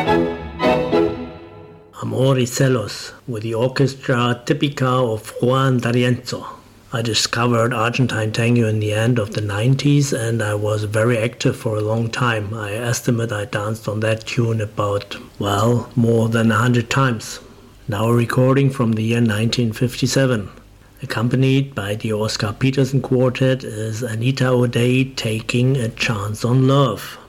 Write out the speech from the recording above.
Amor y Celos with the orchestra Típica of Juan D'Arienzo. I discovered Argentine tango in the end of the 90s and I was very active for a long time. I estimate I danced on that tune about, more than 100 times. Now a recording from the year 1957. Accompanied by the Oscar Peterson Quartet is Anita O'Day taking a chance on love.